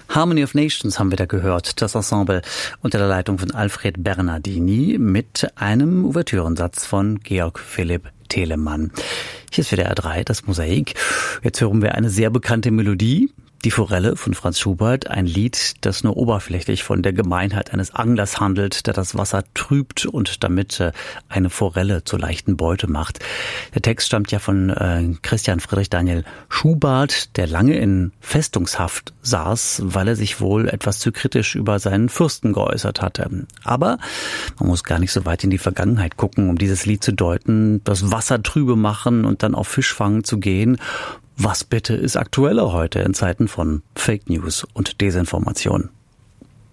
Harmony of Nations haben wir da gehört, das Ensemble unter der Leitung von Alfred Bernardini mit einem Ouvertürensatz von Georg Philipp Telemann. Hier ist WDR 3, das Mosaik. Jetzt hören wir eine sehr bekannte Melodie. Die Forelle von Franz Schubert, ein Lied, das nur oberflächlich von der Gemeinheit eines Anglers handelt, der das Wasser trübt und damit eine Forelle zur leichten Beute macht. Der Text stammt ja von Christian Friedrich Daniel Schubart, der lange in Festungshaft saß, weil er sich wohl etwas zu kritisch über seinen Fürsten geäußert hatte. Aber man muss gar nicht so weit in die Vergangenheit gucken, um dieses Lied zu deuten, das Wasser trübe machen und dann auf Fischfang zu gehen. Was bitte ist aktueller heute in Zeiten von Fake News und Desinformation?